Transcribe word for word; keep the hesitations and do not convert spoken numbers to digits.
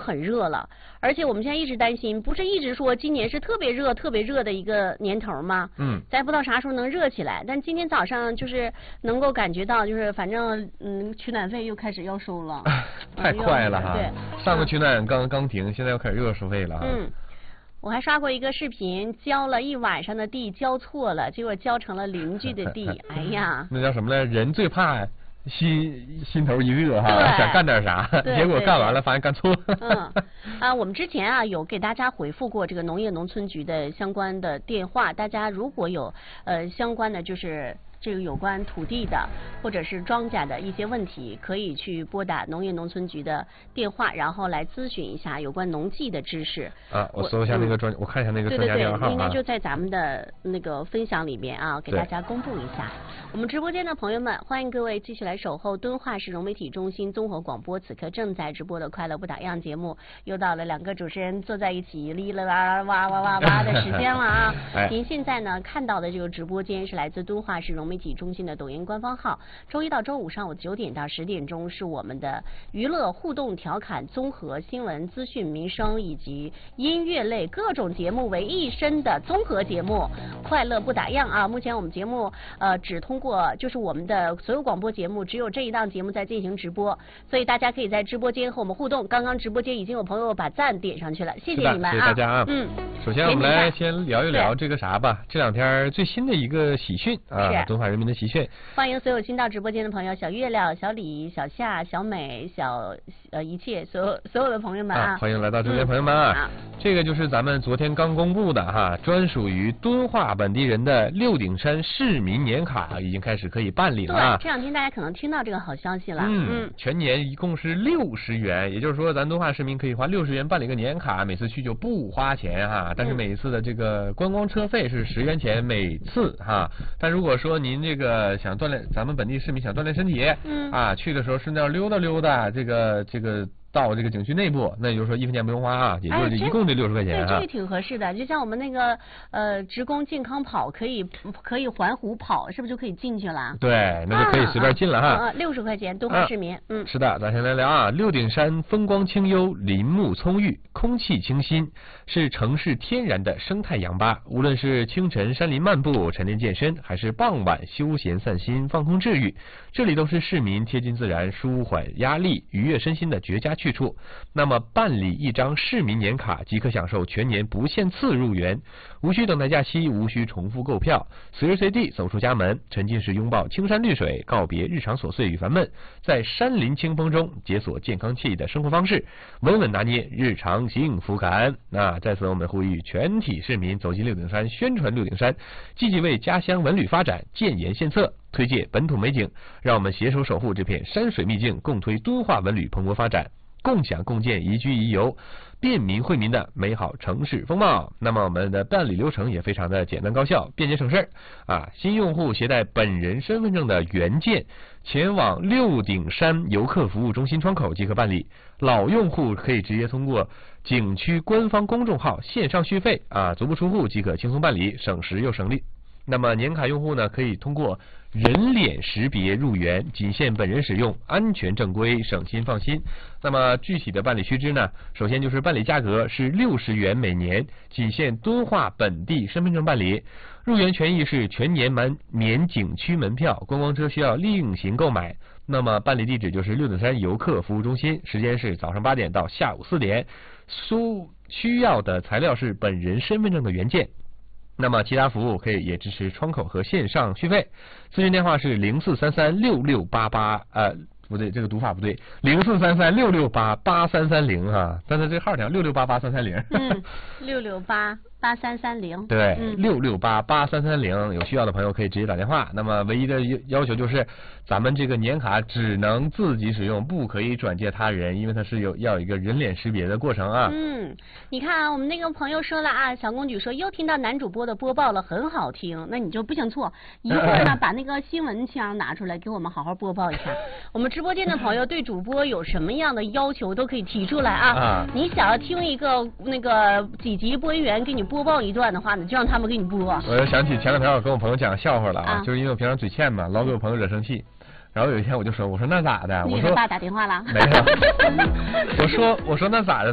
很热了，而且我们现在一直担心，不是一直说今年是特别热、特别热的一个年头吗？嗯，咱也不知道啥时候能热起来。但今天早上就是能够感觉到，就是反正嗯，取暖费又开始要收了， 太快了哈！ 对， 上个取暖刚刚停，现在又开始又要收费了哈。 嗯。我还刷过一个视频，浇了一晚上的地，浇错了，结果浇成了邻居的地。哎呀， 那叫什么来？人最怕心心头一热哈，想干点啥，结果干完了发现干错。 嗯啊，我们之前啊有给大家回复过这个农业农村局的相关的电话，大家如果有呃相关的就是这个有关土地的或者是庄稼的一些问题，可以去拨打农业农村局的电话，然后来咨询一下有关农技的知识。 啊，我搜一下那个专，我看一下那个专家电话号啊。 应该就在咱们的那个分享里面啊，给大家公布一下。我们直播间的朋友们，欢迎各位继续来守候敦化市融媒体中心综合广播，此刻正在直播的快乐不打烊节目，又到了两个主持人坐在一起哩啦啦哇哇哇哇的时间了啊！哎、您现在呢看到的这个直播间是来自敦化市融媒体中心的抖音官方号，周一到周五上午九点到十点钟是我们的娱乐互动调侃综合新闻资讯民生以及音乐类各种节目为一身的综合节目，快乐不打烊啊！目前我们节目呃只通过就是我们的所有广播节目只有这一档节目在进行直播，所以大家可以在直播间和我们互动。刚刚直播间已经有朋友把赞点上去了，谢谢你们啊！ 谢谢大家啊！ 嗯， 首先我们来先聊一聊这个啥吧，这两天最新的一个喜讯啊，敦化人民的喜讯。 欢迎所有新到直播间的朋友，小月亮、小李、小夏、小美、小呃一切所有所有的朋友们啊！ 啊欢迎来到直播间朋友们啊！嗯、这个就是咱们昨天刚公布的哈，专属于敦化本地人的六顶山市民年卡已经开始可以办理了啊！ 对，这两天大家可能听到这个好消息了。 嗯，嗯全年一共是六十元，也就是说咱敦化市民可以花六十元办理个年卡，每次去就不花钱哈。但是每一次的这个观光车费是十元钱每次哈。但如果说您这个想锻炼，咱们本地市民想锻炼身体，嗯啊，去的时候顺道溜达溜达，这个这个。到这个景区内部，那也就是说一分钱不用花啊，也就是一共这六十块钱啊。 对，这个挺合适的。就像我们那个呃职工健康跑，可以可以环湖跑，是不是就可以进去了？ 对，那就可以随便进了哈。 啊，六十块钱，敦化市民。嗯， 是的，咱先来聊啊。六顶山风光清幽，林木葱郁，空气清新，是城市天然的生态氧吧。无论是清晨山林漫步、晨练健身，还是傍晚休闲散心、放空治愈，这里都是市民贴近自然、舒缓压力、愉悦身心的绝佳去处。那么办理一张市民年卡即可享受全年不限次入园，无需等待假期，无需重复购票，随时随地走出家门，沉浸式拥抱青山绿水，告别日常琐碎与烦闷，在山林清风中解锁健康惬意的生活方式，稳稳拿捏日常幸福感。那在此我们呼吁全体市民走进六顶山，宣传六顶山，积极为家乡文旅发展建言献策，推介本土美景，让我们携手守护这片山水秘境，共推敦化文旅蓬勃发展，共享共建宜居宜游、便民惠民的美好城市风貌。那么我们的办理流程也非常的简单高效，便捷省事儿啊！新用户携带本人身份证的原件前往六顶山游客服务中心窗口即可办理，老用户可以直接通过景区官方公众号线上续费啊，足不出户即可轻松办理，省时又省力。那么年卡用户呢，可以通过人脸识别入园，仅限本人使用，安全正规，省心放心。那么具体的办理须知呢，首先就是办理价格是六十元每年，仅限敦化本地身份证办理。入园权益是全年满免景区门票，观光车需要另行购买。那么办理地址就是六顶山游客服务中心，时间是早上八点到下午四点。需需要的材料是本人身份证的原件。那么其他服务可以也支持窗口和线上续费，咨询电话是零四三三六六八八呃不对，这个读法不对，零四三三六六八八三三零哈，但是这号讲六六八八三三零。 嗯，六六八八三三零。 对，六六八八三三零，有需要的朋友可以直接打电话。那么唯一的要求就是，咱们这个年卡只能自己使用，不可以转借他人，因为它是有要有一个人脸识别的过程啊。 嗯，你看啊，我们那个朋友说了啊，小公举说又听到男主播的播报了，很好听，那你就不行错，一会儿呢把那个新闻腔拿出来给我们好好播报一下。我们直播间的朋友对主播有什么样的要求都可以提出来啊。啊你想要听一个那个几级播音员给你播报一段的话呢，就让他们给你播。 我就想起前两天我跟我朋友讲笑话了啊，啊就是因为我平常嘴欠嘛，老给我朋友惹生气。然后有一天我就说，我说那咋的？我说你给他爸打电话了？ 没有。我说我说那咋的？